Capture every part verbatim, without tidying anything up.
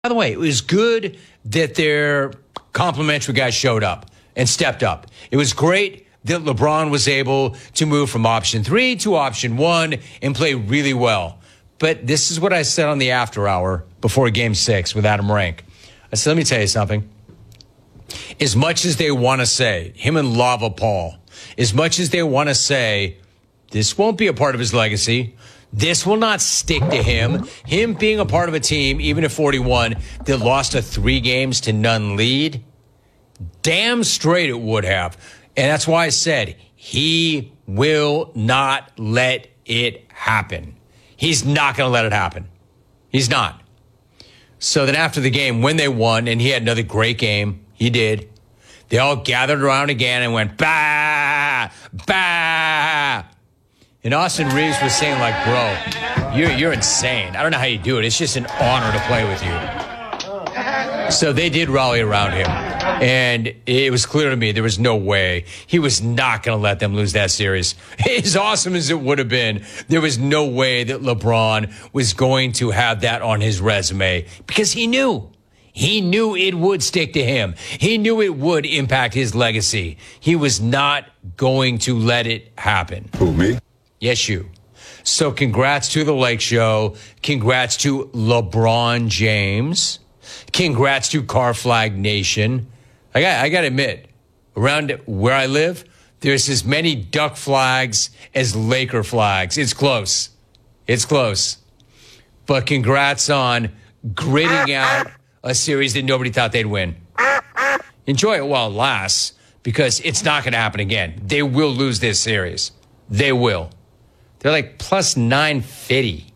By the way, it was good that their complimentary guys showed up and stepped up. It was great that LeBron was able to move from option three to option one and play really well. But this is what I said on the after hour before game six with Adam Rank. I said, let me tell you something. As much as they want to say, him and Lava Paul, as much as they want to say, this won't be a part of his legacy, this will not stick to him. Him being a part of a team, even at forty-one, that lost a three games to none lead, damn straight it would have. And that's why I said he will not let it happen. He's not going to let it happen. He's not. So then after the game, when they won, and he had another great game, he did, they all gathered around again and went, bah, bah. And Austin Reeves was saying, like, bro, you're, you're insane. I don't know how you do it. It's just an honor to play with you. So they did rally around him. And it was clear to me there was no way he was not going to let them lose that series. As awesome as it would have been, there was no way that LeBron was going to have that on his resume because he knew. He knew it would stick to him. He knew it would impact his legacy. He was not going to let it happen. Who, me? Yes, you. So congrats to the Lake Show. Congrats to LeBron James. Congrats to Car Flag Nation. I got, I got to admit, around where I live, there's as many duck flags as Laker flags. It's close. It's close. But congrats on gritting out a series that nobody thought they'd win. Enjoy it while it lasts, because it's not going to happen again. They will lose this series. They will. They're like plus nine fifty.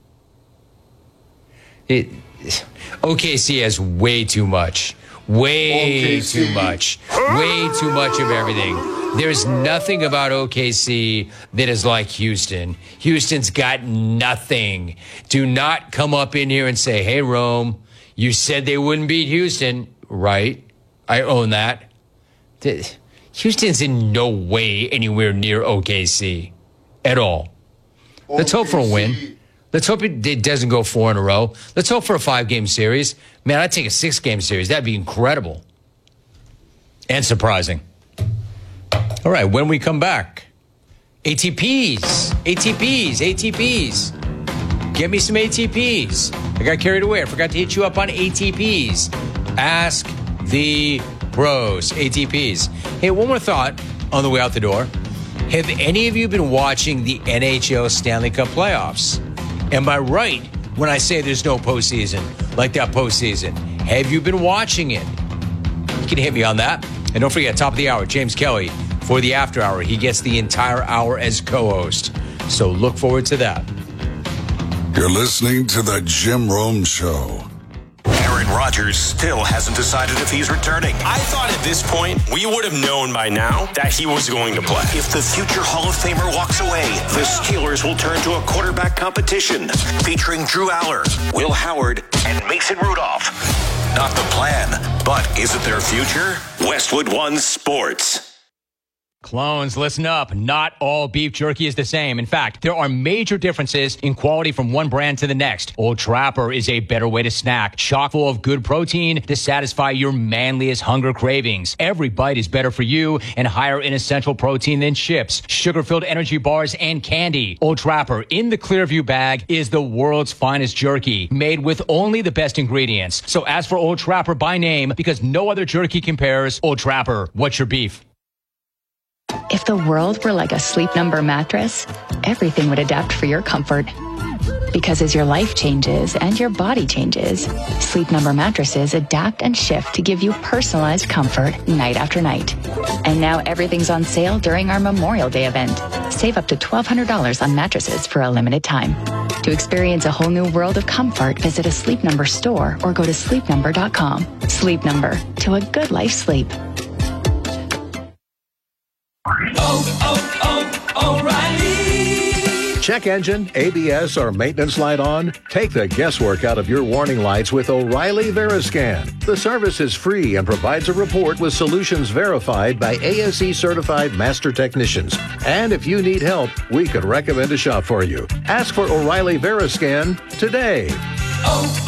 It, O K C has way too much. Way O K C. Too much. Way too much of everything. There's nothing about O K C that is like Houston. Houston's got nothing. Do not come up in here and say, hey, Rome, you said they wouldn't beat Houston. Right. I own that. Houston's in no way anywhere near O K C at all. Let's hope for a win. Let's hope it doesn't go four in a row. Let's hope for a five-game series. Man, I'd take a six-game series. That'd be incredible. And surprising. All right, when we come back, A T Ps, A T Ps, A T Ps. Get me some A T Ps. I got carried away. I forgot to hit you up on A T Ps. Ask the Bros, A T Ps. Hey, one more thought on the way out the door. Have any of you been watching the N H L Stanley Cup playoffs? Am I right when I say there's no postseason like that postseason? Have you been watching it? You can hit me on that. And don't forget, top of the hour, James Kelly for the after hour. He gets the entire hour as co-host. So look forward to that. You're listening to the Jim Rome Show. Aaron Rodgers still hasn't decided if he's returning. I thought at this point, we would have known by now that he was going to play. If the future Hall of Famer walks away, the Steelers will turn to a quarterback competition featuring Drew Aller, Will Howard, and Mason Rudolph. Not the plan, but is it their future? Westwood One Sports. Clones, listen up. Not all beef jerky is the same. In fact, there are major differences in quality from one brand to the next. Old Trapper is a better way to snack, chock full of good protein to satisfy your manliest hunger cravings. Every bite is better for you and higher in essential protein than chips, sugar-filled energy bars, and candy. Old Trapper in the Clearview bag is the world's finest jerky, made with only the best ingredients. So ask for Old Trapper by name because no other jerky compares. Old Trapper, what's your beef? If the world were like a Sleep Number mattress, everything would adapt for your comfort. Because as your life changes and your body changes, Sleep Number mattresses adapt and shift to give you personalized comfort night after night. And now everything's on sale during our Memorial Day event. Save up to twelve hundred dollars on mattresses for a limited time. To experience a whole new world of comfort, visit a Sleep Number store or go to sleep number dot com. Sleep Number, to a good life sleep. Oh, oh, oh, O'Reilly. Check engine, A B S, or maintenance light on? Take the guesswork out of your warning lights with O'Reilly Veriscan. The service is free and provides a report with solutions verified by A S E certified master technicians. And if you need help, we could recommend a shop for you. Ask for O'Reilly Veriscan today. Oh,